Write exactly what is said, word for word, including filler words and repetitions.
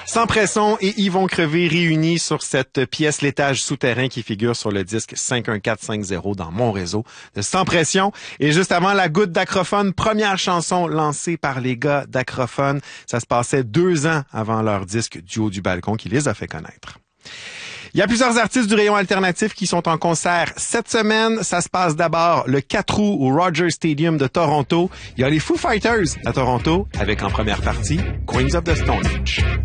Sans Presson et Yvon Crevé réunis sur cette pièce L'étage souterrain qui figure sur le disque cinq un quatre cinq zéro dans mon réseau de Sans Pression. Et juste avant La Goutte d'Acrophone, première chanson lancée par les gars d'Acrophone. Ça se passait deux ans avant leur disque Duo du Balcon qui les a fait connaître. Il y a plusieurs artistes du rayon alternatif qui sont en concert cette semaine. Ça se passe d'abord le quatre août au Rogers Stadium de Toronto. Il y a les Foo Fighters à Toronto avec en première partie Queens of the Stone Age.